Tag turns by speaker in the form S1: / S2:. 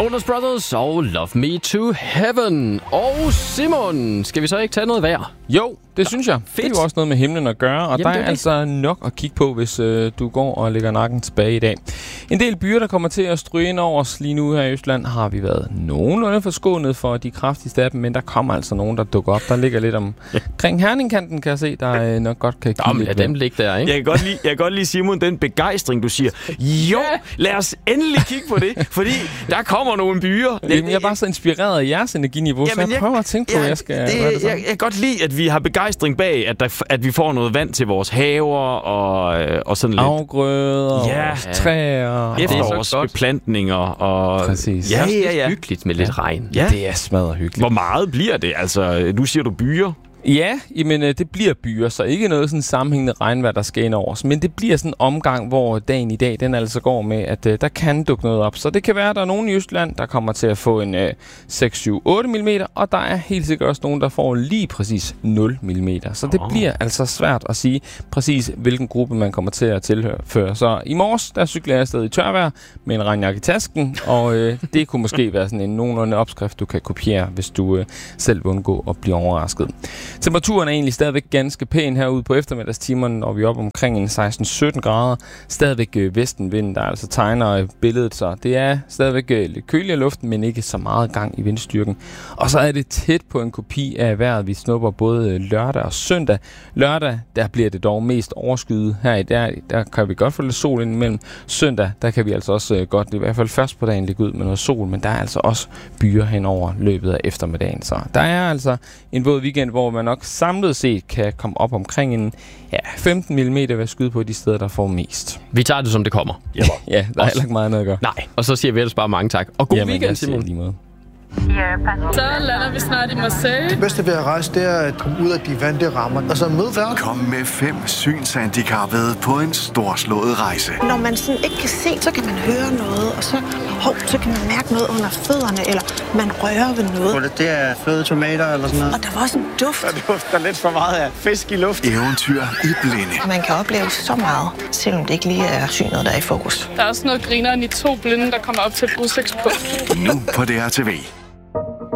S1: Jonas Brothers og Love Me to Heaven. Og Simon, skal vi så ikke tage noget vejr?
S2: Jo, det synes jeg.
S1: Fedt.
S2: Det er jo også noget med himlen at gøre, og jamen, der er altså nok at kigge på, hvis du går og lægger nakken tilbage i dag. En del byer, der kommer til at stryge ind over os lige nu her i Østland, har vi været nogenlunde forskånet for de kraftigste af dem, men der kommer altså nogen, der dukker op. Der ligger lidt omkring Herningkanten, kan jeg se, der nok godt kan kigge lidt.
S1: Dem ligger der, ikke?
S3: Jeg kan godt lide, Simon, den begejstring, du siger. Jo, lad os endelig kigge på det, fordi der kommer nogle byer.
S2: Jamen, jeg er bare så inspireret af jeres energiniveau, så jeg prøver at tænke på, at jeg skal...
S3: Jeg kan godt lide, at vi har begejstring bag, at vi får noget vand til vores haver og sådan lidt...
S2: Afgrøder, træer...
S3: Efterårsbeplantninger og...
S2: Præcis.
S1: Ja, det er hyggeligt med lidt regn.
S2: Ja. Det er smadret hyggeligt.
S3: Hvor meget bliver det? Altså, nu siger du byer.
S2: Ja, men det bliver byer, så ikke noget sådan sammenhængende regnvejr, der skal ind over os. Men det bliver sådan en omgang, hvor dagen i dag, den altså går med, at der kan dukke noget op. Så det kan være, at der er nogen i Østland, der kommer til at få en 6, 7, 8 mm, og der er helt sikkert også nogen, der får lige præcis 0 mm. Så det bliver altså svært at sige præcis, hvilken gruppe man kommer til at tilhøre. Så i morges, der cykler jeg afsted i tørvejr med en regnjakke i tasken, og det kunne måske være sådan en nogenlunde opskrift, du kan kopiere, hvis du selv vil undgå at blive overrasket. Temperaturen er egentlig stadigvæk ganske pæn herude på eftermiddagstimerne, når vi er oppe omkring en 16-17 grader. Stadigvæk vestenvind, der altså tegner billedet, så det er stadigvæk lidt køligere luften, men ikke så meget gang i vindstyrken. Og så er det tæt på en kopi af vejret, vi snupper både lørdag og søndag. Lørdag, der bliver det dog mest overskyet. Her i der kan vi godt få lidt sol indimellem. Søndag, der kan vi altså også godt, i hvert fald først på dagen, ligge ud med noget sol, men der er altså også byer hen over løbet af eftermiddagen. Så der er altså en våd weekend, hvor man nok samlet set kan komme op omkring en 15 mm ved skyde på de steder, der får mest.
S1: Vi tager det, som det kommer.
S2: Ja, der er heller ikke meget andet at gøre.
S1: Nej, og så siger vi ellers bare mange tak. Og god weekend, Simon.
S2: Lige måde.
S4: Så lander vi snart i Marseille.
S5: Det bedste ved at rejse, det er at komme ud af de vante rammer. Og så møde verden.
S6: Kom med 5 synshandicappede på en storslået rejse.
S7: Når man sådan ikke kan se, så kan man høre noget, og så kan man mærke noget under fødderne, eller man rører ved noget.
S5: Det er fløde tomater eller sådan noget.
S7: Og der var også en duft.
S5: Der dufter lidt for meget af fisk i luft.
S6: Eventyr i blinde.
S7: Man kan opleve så meget, selvom det ikke lige er synet, der er i fokus.
S4: Der er også noget grineren i 2 blinde, der kommer op til et udsigtspunkt.
S6: Nu på DRTV.